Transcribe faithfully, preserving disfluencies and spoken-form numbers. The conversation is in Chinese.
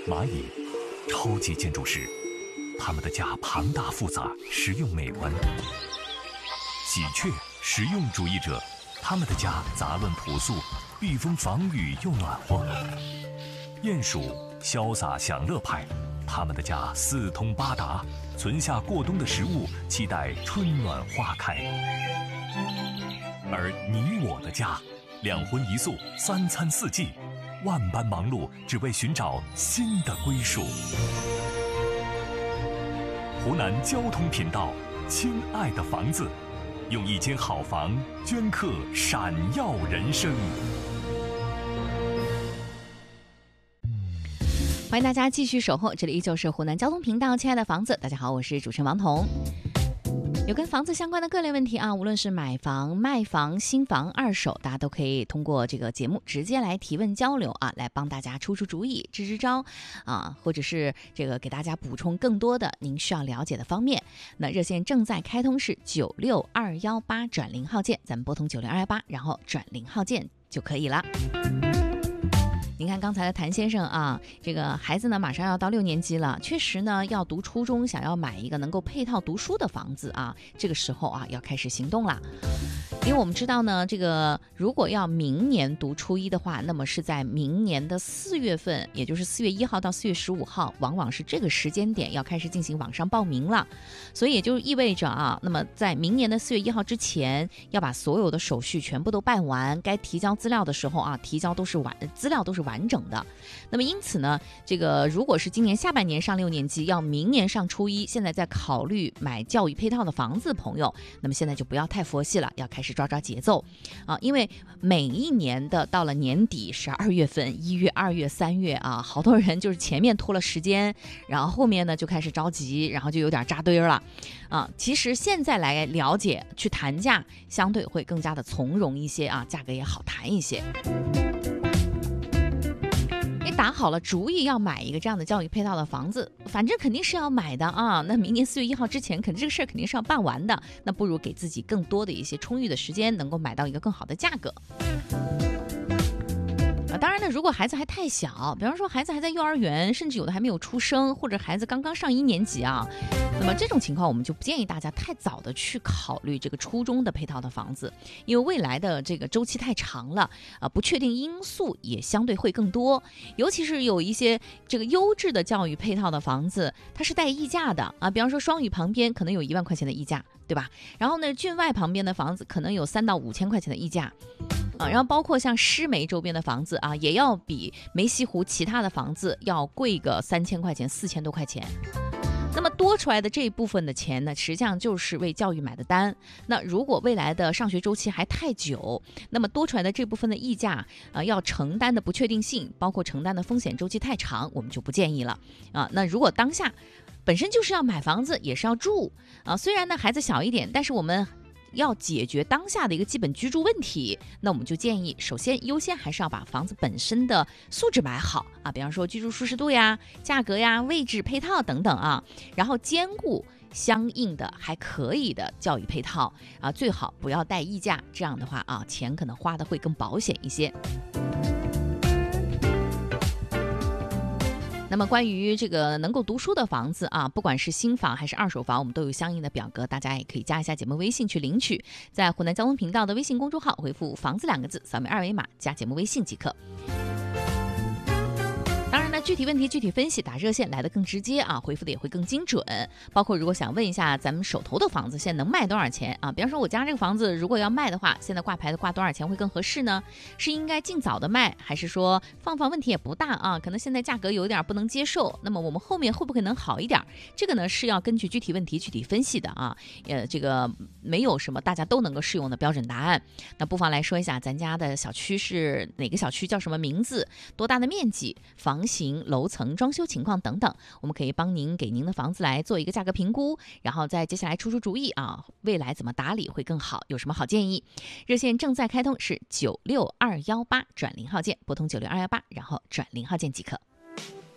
蚂蚁，超级建筑师，他们的家庞大复杂，实用美观。喜鹊，实用主义者，他们的家杂乱朴素，避风防雨又暖和。鼹鼠，潇洒享乐派，他们的家四通八达，存下过冬的食物，期待春暖花开。而你我的家，两荤一素，三餐四季，万般忙碌，只为寻找新的归属。湖南交通频道，亲爱的房子，用一间好房镌刻闪耀人生。 欢迎大家继续守候，这里依旧是湖南交通频道，亲爱的房子，大家好，我是主持人王彤。有跟房子相关的各类问题啊，无论是买房、卖房、新房、二手，大家都可以通过这个节目直接来提问交流啊，来帮大家出出主意、支支招啊，或者是这个给大家补充更多的您需要了解的方面。那热线正在开通，是九六二幺八转零号键，咱们拨通九六二幺八，然后转零号键就可以了。您看刚才的谭先生啊，这个孩子呢马上要到六年级了，确实呢要读初中，想要买一个能够配套读书的房子啊，这个时候啊要开始行动了。因为我们知道呢，这个如果要明年读初一的话，那么是在明年的四月份，也就是四月一号到四月十五号，往往是这个时间点要开始进行网上报名了。所以也就意味着啊，那么在明年的四月一号之前，要把所有的手续全部都办完，该提交资料的时候啊，提交都是完资料都是完整的。那么因此呢，这个如果是今年下半年上六年级，要明年上初一，现在在考虑买教育配套的房子的朋友，那么现在就不要太佛系了，要开始抓抓节奏啊！因为每一年的到了年底十二月份、一月、二月、三月啊，好多人就是前面拖了时间，然后后面呢就开始着急，然后就有点扎堆了啊。其实现在来了解去谈价，相对会更加的从容一些啊，价格也好谈一些。打好了主意要买一个这样的教育配套的房子，反正肯定是要买的啊。那明年四月一号之前，肯定这个事儿肯定是要办完的。那不如给自己更多的一些充裕的时间，能够买到一个更好的价格。啊，当然呢，如果孩子还太小，比方说孩子还在幼儿园，甚至有的还没有出生，或者孩子刚刚上一年级啊，那么这种情况我们就不建议大家太早的去考虑这个初中的配套的房子，因为未来的这个周期太长了啊，不确定因素也相对会更多，尤其是有一些这个优质的教育配套的房子，它是带溢价的啊，比方说双语旁边可能有一万块钱的溢价，对吧？然后呢，郡外旁边的房子可能有三到五千块钱的溢价。啊，然后包括像狮梅周边的房子啊，也要比梅溪湖其他的房子要贵个三千块钱、四千多块钱。那么多出来的这一部分的钱呢，实际上就是为教育买的单。那如果未来的上学周期还太久，那么多出来的这部分的溢价，呃，要承担的不确定性，包括承担的风险周期太长，我们就不建议了啊。那如果当下本身就是要买房子，也是要住啊，虽然呢孩子小一点，但是我们要解决当下的一个基本居住问题，那我们就建议首先优先还是要把房子本身的素质买好啊，比方说居住舒适度呀、价格呀、位置配套等等啊，然后兼顾相应的还可以的教育配套啊，最好不要带溢价，这样的话啊，钱可能花的会更保险一些。那么关于这个能够读书的房子啊，不管是新房还是二手房，我们都有相应的表格，大家也可以加一下节目微信去领取，在湖南交通频道的微信公众号回复房子两个字，扫描二维码加节目微信即可。当然呢，具体问题具体分析打热线来得更直接啊，回复的也会更精准。包括如果想问一下咱们手头的房子现在能卖多少钱啊？比方说我家这个房子如果要卖的话，现在挂牌的挂多少钱会更合适呢？是应该尽早的卖，还是说放放问题也不大啊？可能现在价格有点不能接受，那么我们后面会不会能好一点？这个呢是要根据具体问题具体分析的啊。呃，这个没有什么大家都能够适用的标准答案。那不妨来说一下咱家的小区是哪个小区，叫什么名字，多大的面积，房型、楼层、装修情况等等，我们可以帮您给您的房子来做一个价格评估，然后再接下来出出主意啊，未来怎么打理会更好，有什么好建议？热线正在开通，是九六二幺八转零号键，拨通九六二幺八，然后转零号键即可。